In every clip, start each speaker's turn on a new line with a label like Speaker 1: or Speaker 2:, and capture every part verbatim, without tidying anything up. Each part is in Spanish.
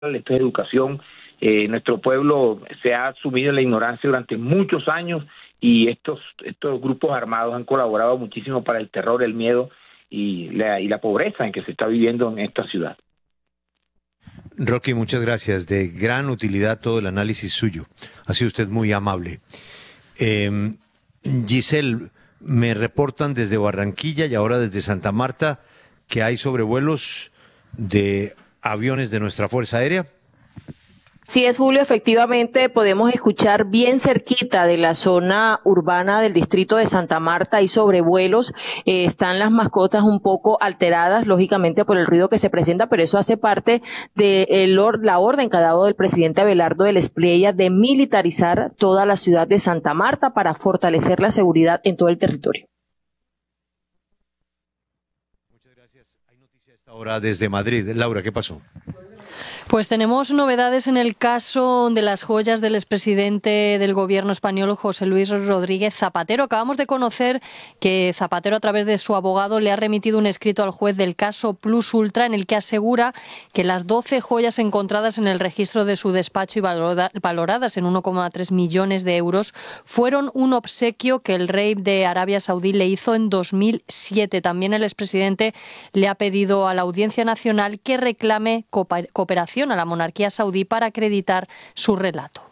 Speaker 1: esto es educación. Eh, nuestro pueblo se ha sumido en la ignorancia durante muchos años y estos estos grupos armados han colaborado muchísimo para el terror, el miedo y la, y la pobreza en que se está viviendo en esta ciudad.
Speaker 2: Rocky, muchas gracias. De gran utilidad todo el análisis suyo. Ha sido usted muy amable. Eh, Giselle, me reportan desde Barranquilla y ahora desde Santa Marta que hay sobrevuelos de aviones de nuestra Fuerza Aérea.
Speaker 3: Sí es, Julio, efectivamente podemos escuchar bien cerquita de la zona urbana del distrito de Santa Marta, hay sobrevuelos, eh, están las mascotas un poco alteradas, lógicamente por el ruido que se presenta, pero eso hace parte de el or la orden que ha dado el presidente Abelardo del Espriella de militarizar toda la ciudad de Santa Marta para fortalecer la seguridad en todo el territorio.
Speaker 2: Muchas gracias. Hay noticia a esta hora desde Madrid. Laura, ¿qué pasó?
Speaker 4: Pues tenemos novedades en el caso de las joyas del expresidente del gobierno español, José Luis Rodríguez Zapatero. Acabamos de conocer que Zapatero, a través de su abogado, le ha remitido un escrito al juez del caso Plus Ultra en el que asegura que las doce joyas encontradas en el registro de su despacho y valoradas en uno coma tres millones de euros fueron un obsequio que el rey de Arabia Saudí le hizo en dos mil siete. También el expresidente le ha pedido a la Audiencia Nacional que reclame cooperación a la monarquía saudí para acreditar su relato.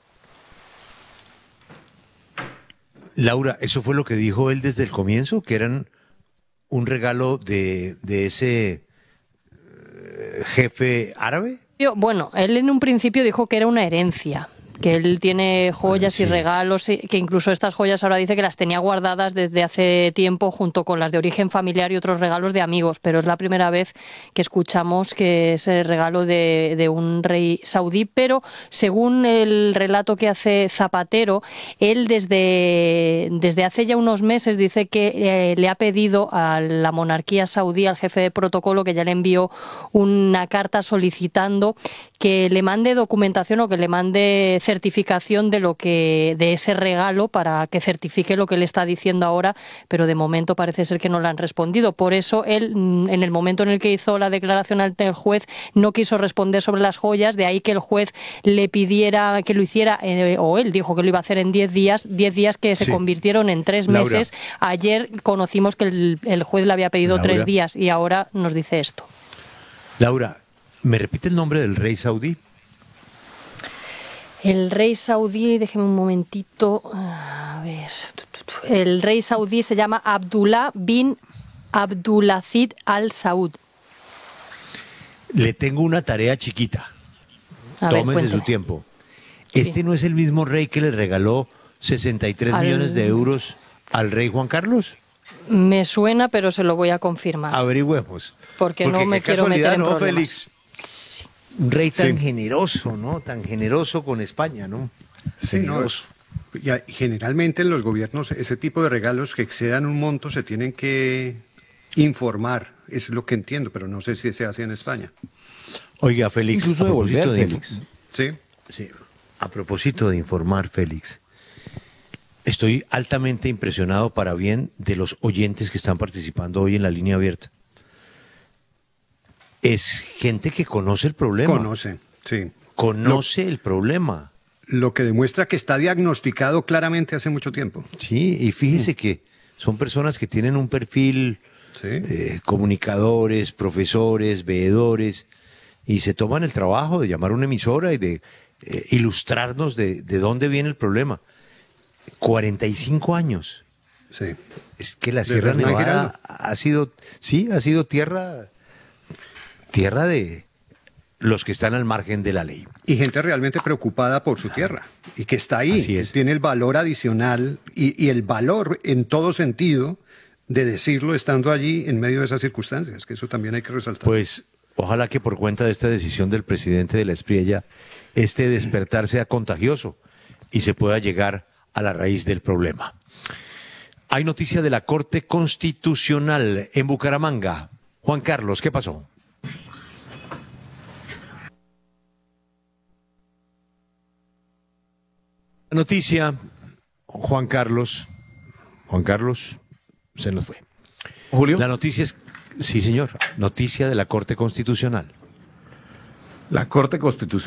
Speaker 2: Laura, ¿eso fue lo que dijo él desde el comienzo? ¿Que eran un regalo de, de ese uh, jefe árabe?
Speaker 4: Bueno, él en un principio dijo que era una herencia, que él tiene joyas sí. y regalos, que incluso estas joyas ahora dice que las tenía guardadas desde hace tiempo junto con las de origen familiar y otros regalos de amigos, pero es la primera vez que escuchamos que es el regalo de, de un rey saudí. Pero según el relato que hace Zapatero, él desde, desde hace ya unos meses dice que eh, le ha pedido a la monarquía saudí, al jefe de protocolo, que ya le envió una carta solicitando que le mande documentación o que le mande certificación de lo que de ese regalo para que certifique lo que le está diciendo ahora, pero de momento parece ser que no le han respondido. Por eso él, en el momento en el que hizo la declaración ante el juez, no quiso responder sobre las joyas, de ahí que el juez le pidiera que lo hiciera, eh, o él dijo que lo iba a hacer en diez días, diez días que se sí. convirtieron en tres Laura. meses. Ayer conocimos que el, el juez le había pedido Laura. tres días y ahora nos dice esto.
Speaker 2: Laura, ¿me repite el nombre del rey saudí?
Speaker 4: El rey saudí, déjeme un momentito, a ver, el rey saudí se llama Abdullah bin Abdulaziz Al Saud.
Speaker 2: Le tengo una tarea chiquita, a tómese ver, su tiempo. ¿Este sí. no es el mismo rey que le regaló sesenta y tres al... millones de euros al rey Juan Carlos?
Speaker 4: Me suena, pero se lo voy a confirmar.
Speaker 2: Averigüemos.
Speaker 4: Porque, Porque no me quiero meter en
Speaker 2: ¿no,
Speaker 4: problemas.
Speaker 2: Félix? Sí. Un rey tan sí. generoso, ¿no? Tan generoso con España, ¿no?
Speaker 5: Sí, no, ya, generalmente en los gobiernos ese tipo de regalos que excedan un monto se tienen que informar, es lo que entiendo, pero no sé si se hace en España.
Speaker 2: Oiga, Félix,
Speaker 6: incluso
Speaker 2: a
Speaker 6: devolver,
Speaker 2: propósito de,
Speaker 6: Félix.
Speaker 5: Sí.
Speaker 2: sí. A propósito de informar, Félix, estoy altamente impresionado para bien de los oyentes que están participando hoy en la línea abierta. Es gente que conoce el problema.
Speaker 5: Conoce, sí.
Speaker 2: Conoce
Speaker 5: lo,
Speaker 2: el problema.
Speaker 5: Lo que demuestra que está diagnosticado claramente hace mucho tiempo.
Speaker 2: Sí, y fíjese mm. que son personas que tienen un perfil, sí. eh, comunicadores, profesores, veedores, y se toman el trabajo de llamar a una emisora y de eh, ilustrarnos de, de dónde viene el problema. cuarenta y cinco años.
Speaker 5: Sí.
Speaker 2: Es que la Sierra Nevada ha sido, sí, ha sido tierra... tierra de los que están al margen de la ley.
Speaker 5: Y gente realmente preocupada por su tierra, y que está ahí,
Speaker 2: Así es.
Speaker 5: Tiene el valor adicional y, y el valor en todo sentido de decirlo estando allí en medio de esas circunstancias, que eso también hay que resaltar.
Speaker 2: Pues ojalá que por cuenta de esta decisión del presidente de la Espriella, este despertar sea contagioso y se pueda llegar a la raíz del problema. Hay noticia de la Corte Constitucional en Bucaramanga. Juan Carlos, ¿qué pasó? La noticia, Juan Carlos, Juan Carlos, se nos fue.
Speaker 6: Julio.
Speaker 2: La noticia es, sí señor, noticia de la Corte Constitucional.
Speaker 6: La Corte Constitucional